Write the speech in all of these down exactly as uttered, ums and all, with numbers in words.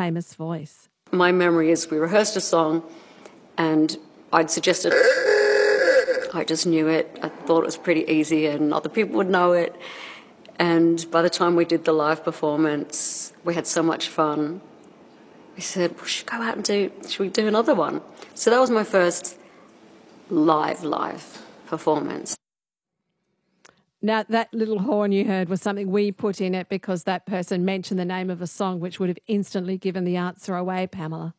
famous voice? My memory is we rehearsed a song and I'd suggested, I just knew it. I thought it was pretty easy and other people would know it. And by the time we did the live performance, we had so much fun. We said, we should go out and do, should we do another one? So that was my first live, live performance. Now, that little horn you heard was something we put in it because that person mentioned the name of a song, which would have instantly given the answer away, Pamela.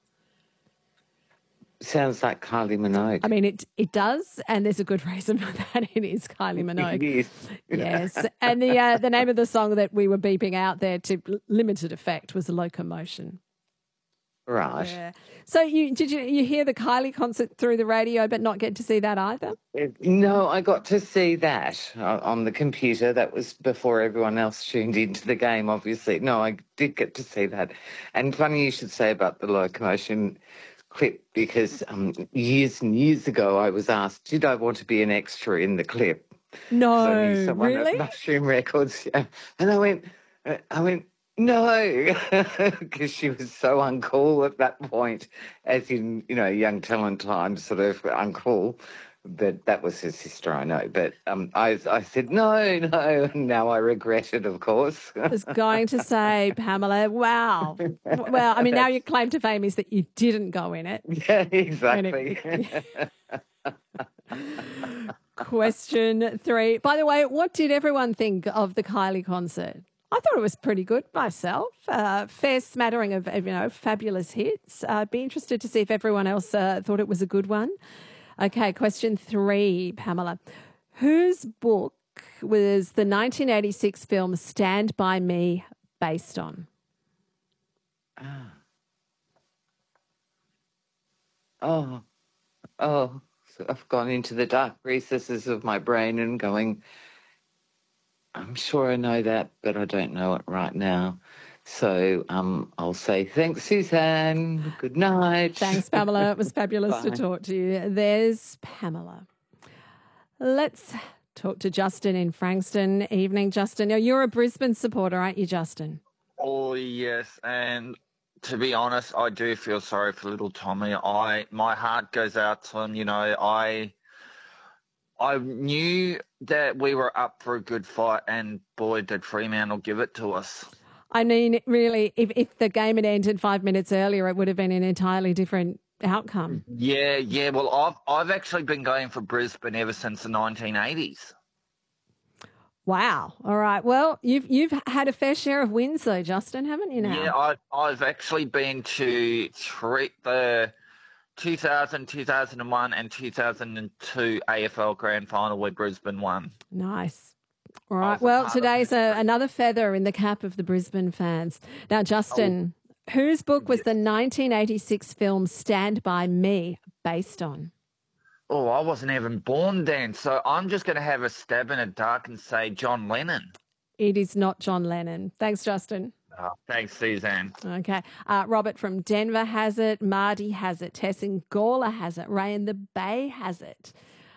Sounds like Kylie Minogue. I mean, it it does, and there's a good reason for that. It is Kylie Minogue. Yes. Yes. And the uh, the name of the song that we were beeping out there to limited effect was Locomotion. Right. Yeah. So you did you you hear the Kylie concert through the radio, but not get to see that either? No, I got to see that on the computer. That was before everyone else tuned into the game, obviously. No, I did get to see that. And funny you should say about the Locomotion clip, because um, years and years ago I was asked, did I want to be an extra in the clip? No, someone really? At Mushroom Records. Yeah. And I went, I went, no, because she was so uncool at that point, as in, you know, young talent time, sort of uncool. But that was her sister, I know. But um, I, I said, no, no. And now I regret it, of course. I was going to say, Pamela, wow. Well, I mean, now your claim to fame is that you didn't go in it. Yeah, exactly. Question three. By the way, what did everyone think of the Kylie concert? I thought it was pretty good myself. Uh, fair smattering of, of, you know, fabulous hits. I'd be interested to see if everyone else uh, thought it was a good one. Okay, question three, Pamela. Whose book was the nineteen eighty-six film Stand By Me based on? Ah. Oh, oh, so I've gone into the dark recesses of my brain and going, I'm sure I know that, but I don't know it right now. So um, I'll say thanks, Suzanne. Good night. Thanks, Pamela. It was fabulous Bye. to talk to you. There's Pamela. Let's talk to Justin in Frankston. Evening, Justin. Now, you're a Brisbane supporter, aren't you, Justin? Oh, yes. And to be honest, I do feel sorry for little Tommy. I My heart goes out to him. You know, I... I knew that we were up for a good fight, and boy, did Fremantle give it to us. I mean, really, if, if the game had ended five minutes earlier, it would have been an entirely different outcome. Yeah, yeah. Well, I've I've actually been going for Brisbane ever since the nineteen eighties. Wow. All right. Well, you've you've had a fair share of wins, though, Justin, haven't you? Now. Yeah, I I've actually been to three the. two thousand, two thousand one and two thousand two A F L Grand Final where Brisbane won. Nice. All right. Well, today's a, another feather in the cap of the Brisbane fans. Now, Justin, oh, whose book was the nineteen eighty-six film Stand By Me based on? Oh, I wasn't even born then, so I'm just going to have a stab in the dark and say John Lennon. It is not John Lennon. Thanks, Justin. Oh, thanks, Suzanne. Okay. Uh, Robert from Denver has it. Marty has it. Tess in Gawler has it. Ray in the Bay has it.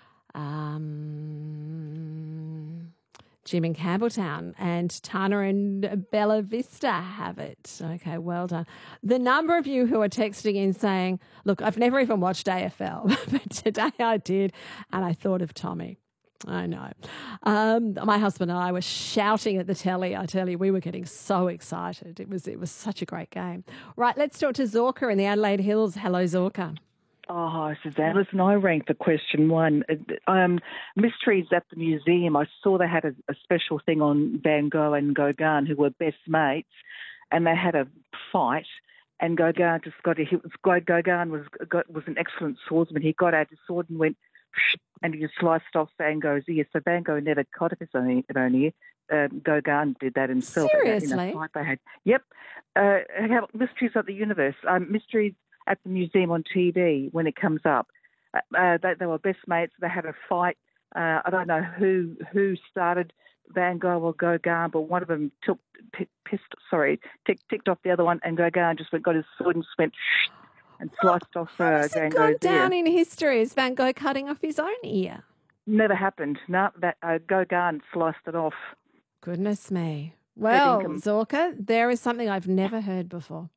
Um, Jim in Campbelltown and Tana in Bella Vista have it. Okay, well done. The number of you who are texting in saying, look, I've never even watched A F L, but today I did, and I thought of Tommy. I know. Um, my husband and I were shouting at the telly. I tell you, we were getting so excited. It was it was such a great game. Right, let's talk to Zorka in the Adelaide Hills. Hello, Zorka. Oh, hi, Suzanne. Listen, I ranked for question one. Um, Mysteries at the Museum. I saw they had a, a special thing on Van Gogh and Gauguin, who were best mates, and they had a fight. And Gauguin just got a hit. Gauguin was got, was an excellent swordsman. He got out his sword and went, and he just sliced off Van Gogh's ear. So Van Gogh never cut off his own ear. Um, Gauguin did that himself. Seriously? In a fight they had. Yep. Uh, Mysteries of the Universe. Um, Mysteries at the Museum on T V when it comes up. Uh, uh, they, they were best mates. They had a fight. Uh, I don't know who who started Van Gogh or Gauguin, but one of them took p- pissed, sorry, tick, ticked off the other one, and Gauguin just went, got his sword and just went and sliced off uh, Has Van it gone Gogh's down ear. in history as Van Gogh cutting off his own ear? Never happened. No, that uh, Gauguin sliced it off. Goodness me. Well, Income. Zorka, there is something I've never heard before.